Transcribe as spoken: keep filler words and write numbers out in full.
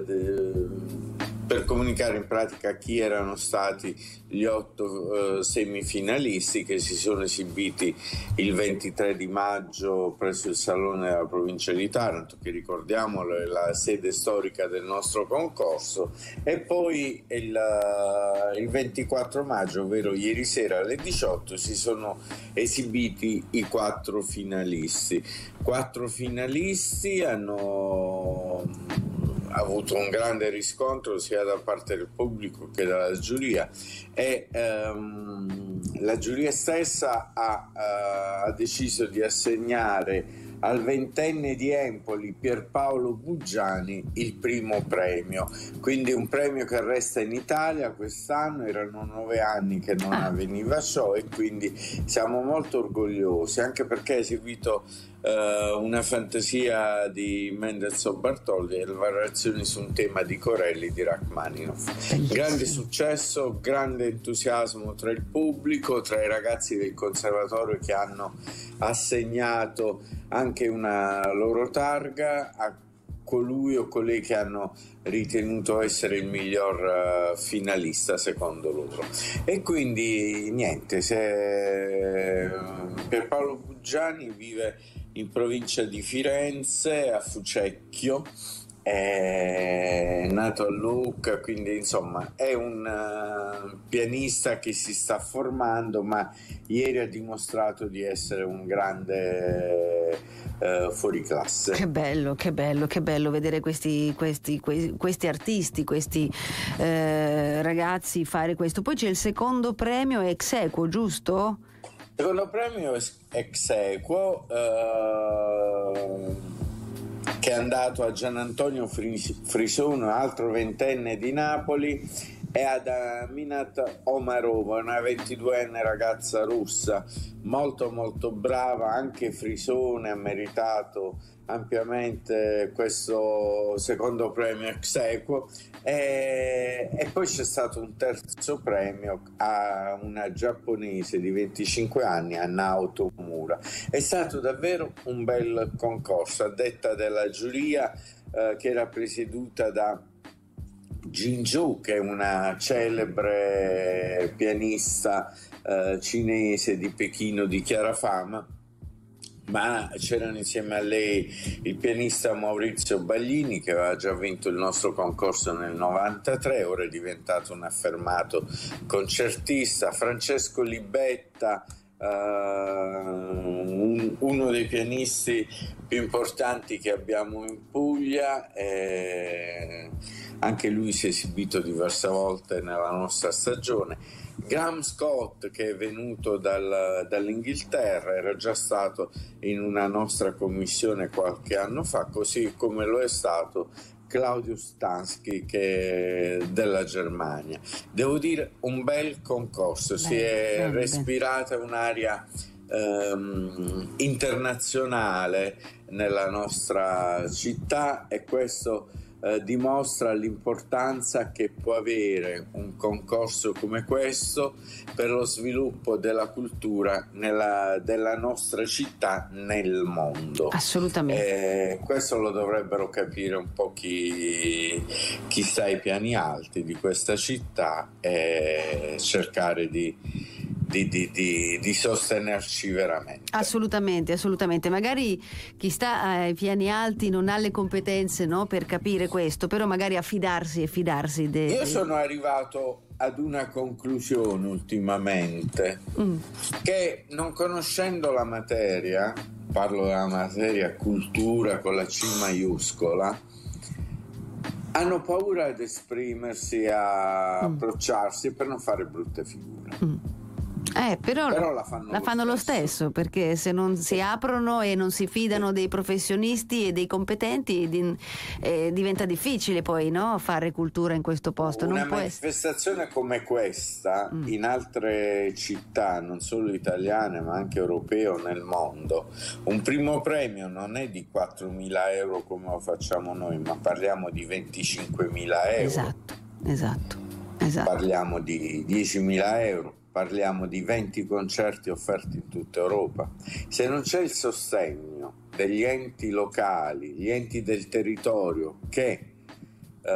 de, per comunicare in pratica chi erano stati gli otto eh, semifinalisti che si sono esibiti il ventitré di maggio presso il Salone della Provincia di Taranto, che ricordiamolo è la sede storica del nostro concorso, e poi il, il ventiquattro maggio, ovvero ieri sera alle diciotto, si sono esibiti i quattro finalisti. Quattro finalisti hanno avuto un grande riscontro sia da parte del pubblico che dalla giuria, e ehm, la giuria stessa ha, uh, ha deciso di assegnare al ventenne di Empoli Pierpaolo Buggiani il primo premio, quindi un premio che resta in Italia. Quest'anno erano nove anni che non avveniva ciò, e quindi siamo molto orgogliosi, anche perché ha eseguito Uh, una fantasia di Mendelssohn Bartholdi e le variazioni su un tema di Corelli di Rachmaninoff. Grande successo, grande entusiasmo tra il pubblico, tra i ragazzi del conservatorio che hanno assegnato anche una loro targa a colui o colei che hanno ritenuto essere il miglior uh, finalista secondo loro. E quindi niente, se Pierpaolo Buggiani vive in provincia di Firenze, a Fucecchio, è nato a Lucca, quindi insomma è un uh, pianista che si sta formando, ma ieri ha dimostrato di essere un grande uh, fuoriclasse. Che bello, che bello, che bello vedere questi, questi, questi, questi artisti, questi eh, ragazzi fare questo. Poi c'è il secondo premio, ex equo, giusto? Il secondo premio ex equo, uh, che è andato a Gian Antonio Frisone, altro ventenne di Napoli, e ad Aminat Omarova, una ventiduenne ragazza russa, molto molto brava. Anche Frisone ha meritato ampiamente questo secondo premio ex equo, e, e poi c'è stato un terzo premio a una giapponese di venticinque anni, a Naoto Mura. È stato davvero un bel concorso, a detta della giuria eh, che era presieduta da Jin Zhou, che è una celebre pianista eh, cinese di Pechino di chiara fama, ma c'erano insieme a lei il pianista Maurizio Baglini, che aveva già vinto il nostro concorso nel novantatré, ora è diventato un affermato concertista, Francesco Libetta, uh, un, uno dei pianisti più importanti che abbiamo in Puglia, e anche lui si è esibito diverse volte nella nostra stagione. Graham Scott, che è venuto dal, dall'Inghilterra, era già stato in una nostra commissione qualche anno fa, così come lo è stato Claudio Stansky, che è della Germania. Devo dire, un bel concorso, beh, si è beh, respirata beh. un'aria ehm, internazionale nella nostra città, e questo Eh, dimostra l'importanza che può avere un concorso come questo per lo sviluppo della cultura nella, della nostra città nel mondo. Assolutamente. Eh, questo lo dovrebbero capire un po' chi, chi sta ai piani alti di questa città, e cercare di Di, di, di, di sostenerci veramente. Assolutamente, assolutamente. Magari chi sta ai piani alti non ha le competenze, no, per capire questo, però magari affidarsi e fidarsi. De, Io de... sono arrivato ad una conclusione ultimamente, mm. che non conoscendo la materia, parlo della materia cultura con la C maiuscola, hanno paura ad esprimersi, a mm. approcciarsi per non fare brutte figure. Mm. Eh, però, però la fanno, la lo, fanno stesso. lo stesso, perché se non si aprono e non si fidano dei professionisti e dei competenti, di, eh, diventa difficile poi, no, fare cultura in questo posto. Una non può manifestazione essere... come questa mm. in altre città, non solo italiane ma anche europee o nel mondo, un primo premio non è di quattromila euro come lo facciamo noi, ma parliamo di venticinquemila euro. Esatto, esatto, esatto. Parliamo di diecimila euro. Parliamo di venti concerti offerti in tutta Europa. Se non c'è il sostegno degli enti locali, gli enti del territorio che